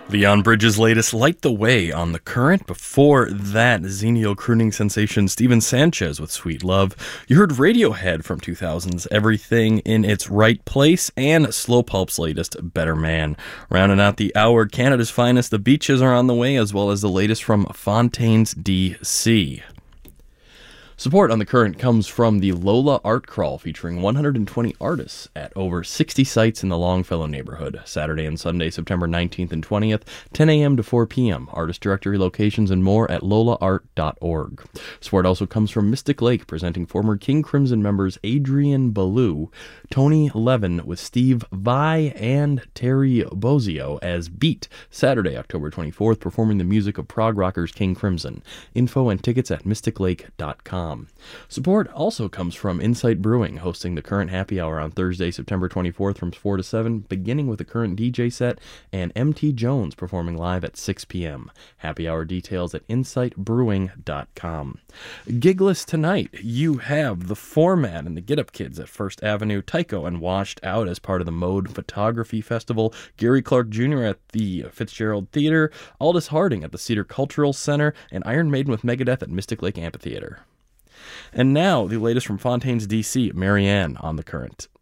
Leon Bridges' latest Light the Way on The Current. Before that, Xennial crooning sensation Steven Sanchez with Sweet Love. You heard Radiohead from 2000's Everything in Its Right Place and Slow Pulp's latest Better Man. Rounding out the hour, Canada's finest, The Beaches are on the way, as well as the latest from Fontaines DC. Support on The Current comes from the Lola Art Crawl, featuring 120 artists at over 60 sites in the Longfellow neighborhood. Saturday and Sunday, September 19th and 20th, 10 a.m. to 4 p.m. Artist directory locations and more at lolaart.org. Support also comes from Mystic Lake, presenting former King Crimson members Adrian Ballou, Tony Levin with Steve Vai, and Terry Bozio as Beat, Saturday, October 24th, performing the music of prog rockers King Crimson. Info and tickets at mysticlake.com. Support also comes from Insight Brewing, hosting the Current Happy Hour on Thursday, September 24th from 4 to 7, beginning with the Current DJ set and MT Jones performing live at 6 p.m. Happy Hour details at insightbrewing.com. Gigless tonight, you have The Format and the Get Up Kids at First Avenue, Tycho and Washed Out as part of the Mode Photography Festival, Gary Clark Jr. at the Fitzgerald Theater, Aldous Harding at the Cedar Cultural Center, and Iron Maiden with Megadeth at Mystic Lake Amphitheater. And now, the latest from Fontaines DC, Marianne on The Current.